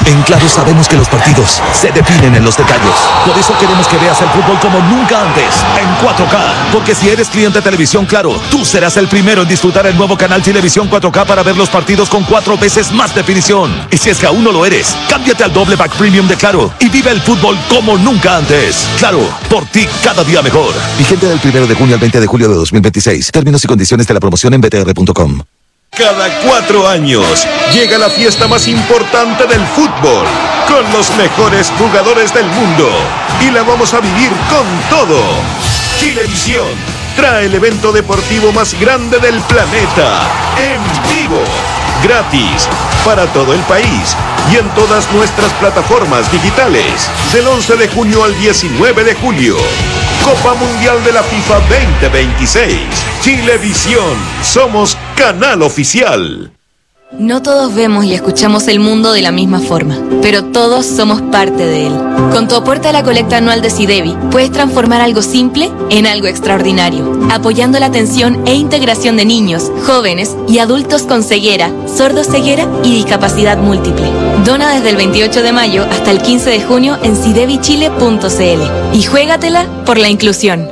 En Claro sabemos que los partidos se definen en los detalles. Por eso queremos que veas el fútbol como nunca antes, en 4K. Porque si eres cliente de Televisión Claro, tú serás el primero en disfrutar el nuevo canal Televisión 4K para ver los partidos con 4 veces más definición. Y si es que aún no lo eres, cámbiate al doble pack premium de Claro y vive el fútbol como nunca antes. Claro, por ti cada día mejor. Vigente del 1 de junio al 20 de julio de 2026. Términos y condiciones de la promoción en btr.com. Cada 4 años llega la fiesta más importante del fútbol, con los mejores jugadores del mundo, y la vamos a vivir con todo. Chilevisión trae el evento deportivo más grande del planeta, en vivo, gratis, para todo el país y en todas nuestras plataformas digitales, del 11 de junio al 19 de julio. Copa Mundial de la FIFA 2026. Chilevisión. Somos canal oficial. No todos vemos y escuchamos el mundo de la misma forma, pero todos somos parte de él. Con tu aporte a la colecta anual de Sidevi, puedes transformar algo simple en algo extraordinario, apoyando la atención e integración de niños, jóvenes y adultos con ceguera, sordoceguera y discapacidad múltiple. Dona desde el 28 de mayo hasta el 15 de junio en sidevichile.cl y juégatela por la inclusión.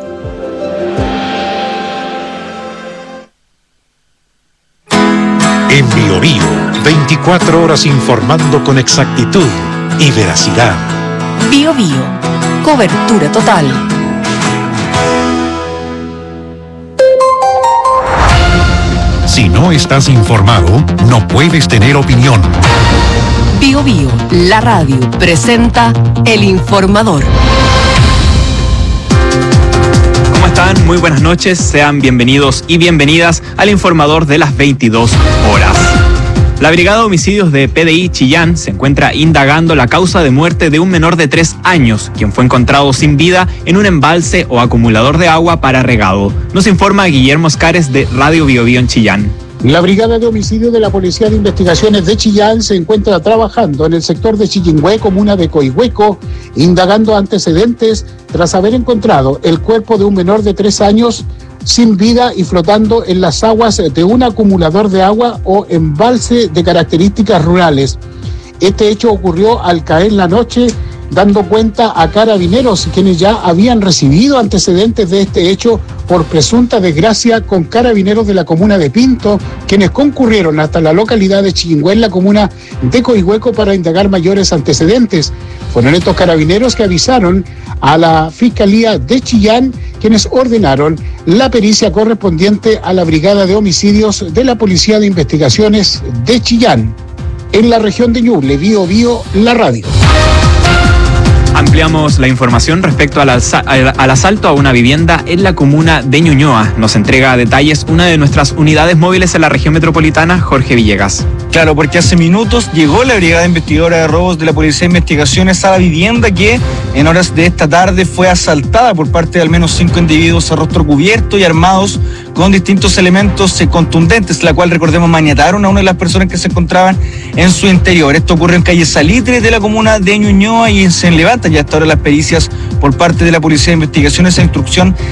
En Bio Bio, 24 horas informando con exactitud y veracidad. Bio Bio, cobertura total. Si no estás informado, no puedes tener opinión. Bio Bio, la radio, presenta El Informador. ¿Cómo están? Muy buenas noches, sean bienvenidos y bienvenidas al Informador de las 22 horas. La Brigada de Homicidios de PDI Chillán se encuentra indagando la causa de muerte de un menor de 3 años, quien fue encontrado sin vida en un embalse o acumulador de agua para regado. Nos informa Guillermo Oscares de Radio Bio Bio en Chillán. La Brigada de Homicidios de la Policía de Investigaciones de Chillán se encuentra trabajando en el sector de Chillingüe, comuna de Coihueco, indagando antecedentes tras haber encontrado el cuerpo de un menor de 3 años sin vida y flotando en las aguas de un acumulador de agua o embalse de características rurales. Este hecho ocurrió al caer la noche, dando cuenta a Carabineros, quienes ya habían recibido antecedentes de este hecho por presunta desgracia con Carabineros de la comuna de Pinto, quienes concurrieron hasta la localidad de Chillingüe, en la comuna de Coihueco, para indagar mayores antecedentes. Fueron estos Carabineros que avisaron a la Fiscalía de Chillán, quienes ordenaron la pericia correspondiente a la Brigada de Homicidios de la Policía de Investigaciones de Chillán. En la región de Ñuble, Bio Bio, la radio. Ampliamos la información respecto al asalto a una vivienda en la comuna de Ñuñoa. Nos entrega detalles una de nuestras unidades móviles en la región metropolitana, Jorge Villegas. Claro, porque hace minutos llegó la Brigada Investigadora de Robos de la Policía de Investigaciones a la vivienda que en horas de esta tarde fue asaltada por parte de al menos 5 individuos a rostro cubierto y armados con distintos elementos contundentes, la cual, recordemos, maniataron a una de las personas que se encontraban en su interior. Esto ocurrió en calle Salitre de la comuna de Ñuñoa y se levantan ya hasta ahora las pericias por parte de la Policía de Investigaciones e instrucción